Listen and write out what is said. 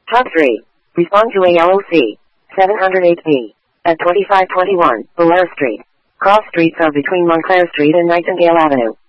Top 3. Respond to ALOC 708B at 2521 Belair Street. Cross streets are between Montclair Street and Nightingale Avenue.